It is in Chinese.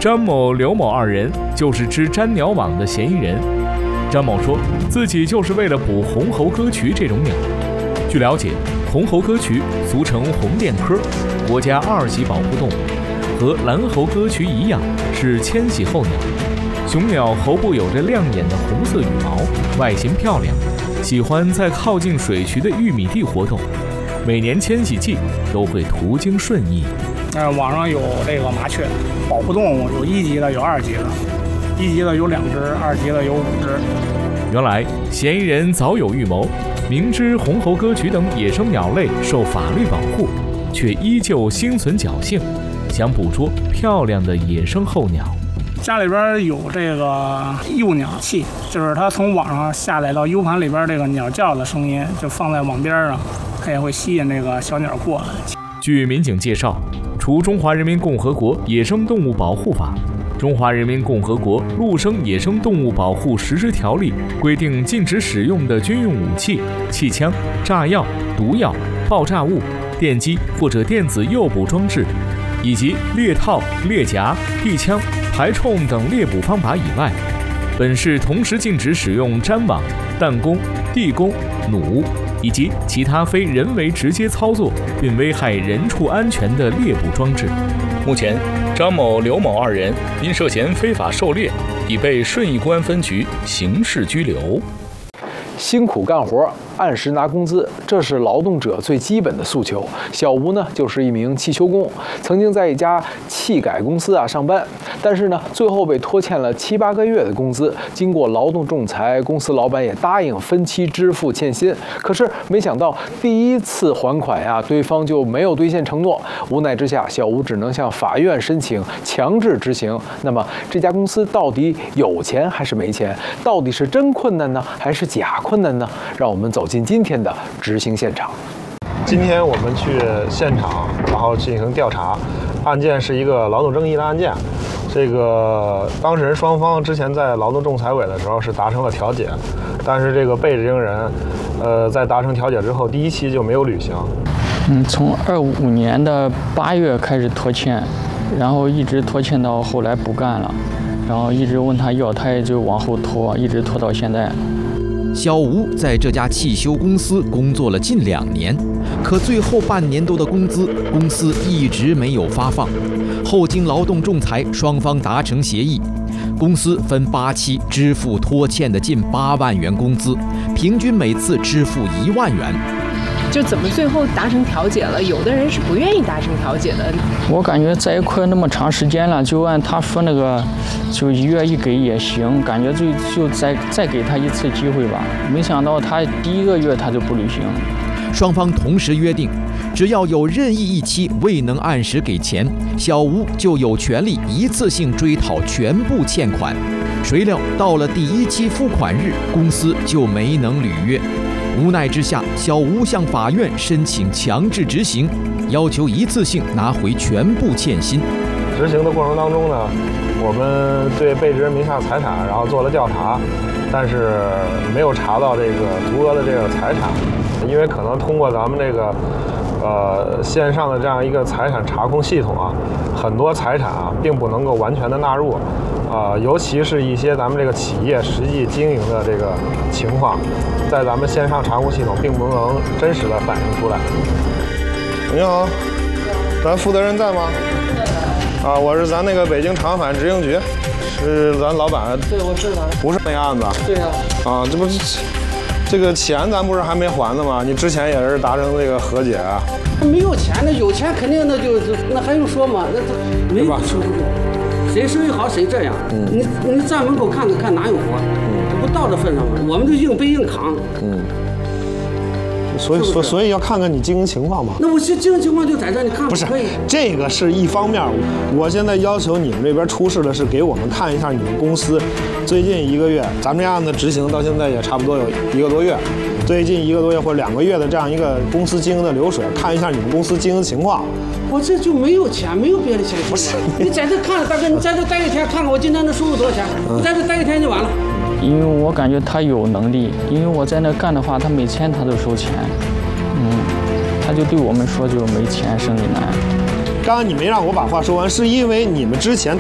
张某、刘某二人就是织粘鸟网的嫌疑人。张某说自己就是为了捕红喉歌渠这种鸟。据了解，红喉歌渠俗称红钿科，国家2级保护动物，和蓝喉歌渠一样是迁徙候鸟。雄鸟喉部有着亮眼的红色羽毛，外形漂亮，喜欢在靠近水渠的玉米地活动。每年迁徙季都会途经顺义。 网上有这个麻雀，保护动物有1级的，有2级的，1级的有2只，2级的有5只。 原来嫌疑人早有预谋，明知红喉歌渠等野生鸟类受法律保护，却依旧心存侥幸，想捕捉漂亮的野生候鸟。 家里边有这个诱鸟器，就是他从网上下载到 U 盘里边这个鸟叫的声音，就放在网边上，它也会吸引这个小鸟过来。 据民警介绍，除《中华人民共和国野生动物保护法》《中华人民共和国陆生野生动物保护实施条例》规定禁止使用的军用武器、气枪、炸药、毒药、爆炸物、电击或者电子诱捕装置，以及猎套、猎夹、地枪、排冲等猎捕方法以外，本市同时禁止使用粘网、弹弓、地弓、弩以及其他非人为直接操作并危害人畜安全的猎捕装置。目前，张某、刘某二人因涉嫌非法狩猎，已被顺义公安分局刑事拘留。 辛苦干活，按时拿工资，这是劳动者最基本的诉求。小吴呢，就是一名汽修工，曾经在一家汽改公司上班，但是呢，最后被拖欠了7、8个月的工资。经过劳动仲裁，公司老板也答应分期支付欠薪。可是没想到第一次还款对方就没有兑现承诺。无奈之下，小吴只能向法院申请强制执行。那么这家公司到底有钱还是没钱？到底是真困难呢，还是假困难呢？让我们走进今天的执行现场。 今天我们去现场，然后进行调查。案件是一个劳动争议的案件。这个当事人双方之前在劳动仲裁委的时候是达成了调解，但是这个被执行人，在达成调解之后，第1期就没有履行。 从25年的8月开始拖欠，然后一直拖欠到后来不干了，然后一直问他要，他也就往后拖，一直拖到现在。 小吴在这家汽修公司工作了近2年，可最后半年多的工资，公司一直没有发放。后经劳动仲裁，双方达成协议，公司分8期支付拖欠的近8万元工资，平均每次支付1万元。 就怎么最后达成调解了？有的人是不愿意达成调解的。 我感觉在一块那么长时间了，就按他说那个，就1月1给也行，感觉就再给他1次机会吧。没想到他第1个月他就不履行。 双方同时约定，只要有任意1期未能按时给钱，小吴就有权利一次性追讨全部欠款。谁料到了第1期付款日，公司就没能履约。无奈之下，小吴向法院申请强制执行，要求一次性拿回全部欠薪。 执行的过程当中呢，我们对被执人名下财产然后做了调查，但是没有查到这个足额的这个财产，因为可能通过咱们这个线上的这样一个财产查控系统很多财产并不能够完全的纳入。尤其是一些咱们这个企业实际经营的这个情况，在咱们线上查控系统并不能真实的反映出来。你好，咱负责人在吗？我是咱那个北京长反执行局，是咱老板。 对，我知道。 不是那个案子。 对呀。 这不是这个钱咱不是还没还呢吗？你之前也是达成这个和解。 没有钱，那有钱肯定那还用说吗？那没说。谁生意好谁这样，你站门口看哪有活，不到这份上吗？我们就硬背硬扛。 所以要看看你经营情况嘛。 那我经营情况就在这，你看不是这个是一方面。我现在要求你们这边出示的是给我们看一下你们公司最近1个月，咱们这案子执行到现在也差不多有1个多月，最近1个多月或者2个月的这样一个公司经营的流水，看一下你们公司经营情况。 我这就没有钱，没有别的钱。不是，你在这看，大哥，你在这待1天，看看我今天的收入多少钱。你在这待1天就完了。 因为我感觉他有能力，因为我在那干的话，他没钱他都收钱。他就对我们说就没钱，生意难。 刚刚你没让我把话说完，是因为你们之前